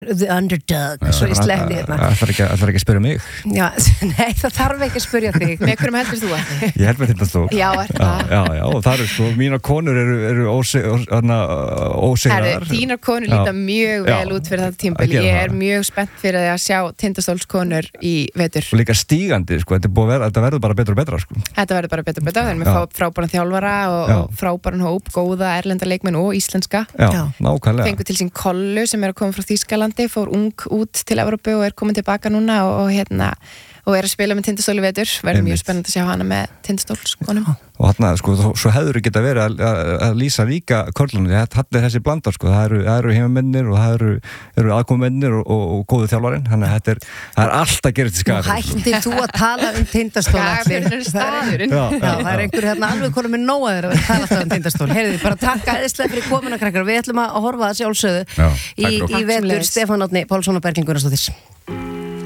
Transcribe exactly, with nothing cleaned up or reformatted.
The underdog, svo ég sleppti hérna. Það þarf ekki, ekki að spyrja mig. Já, nei, það þarf ekki að spyrja þig. Með hverjum heldur þú að? Ég held með Tindastól. Já, er það. Já, já, og það er sko, mínar konur eru, eru ósigrar. Herru, þínar konur líta mjög vel já. Út fyrir þetta tímabil. Ég er mjög spennt fyrir að sjá Tindastóls konur í vetur. Og líka stígandi, sko, þetta, vera, þetta verður bara betra og betra, sko. Þetta verður bara betra og betra, þeir með frábæran þjálfara og, og frábæran hóp, góða erlenda leikmenn og íslenska. Já, nákvæmlega. Fengu til sín Kollu sem er að koma frá Þýskalandi, fór ung út til Evrópu og er komin tilbaka núna og, og hérna og er að spila með Tindastól í vetur, verður mjög spennandi að sjá hana með Tindastólskonum. Og þarna, sko, svo hefur þú geta verið að, að, að lýsa líka körlunum, þetta er þessi blandar, sko, það eru, eru heimamennir og það eru, eru aðkomumennir og, og, og góðu þjálfarinn, þannig að þetta er, það er allt að gera til Skagafjörð. Nú hættir þú að tala um Tindastól. Skagafjörður er staðurinn. Já, já, það er einhver hérna alveg konum með nóga þeirra að tala alltaf um Tindastól. Heyrðu, bara takk æðislega fyrir komuna krakkar. Við ætlum að horfa að sjálfsögðu í, í vetur Stefán Árni Pálsson og Berglind Gunnarsdóttir.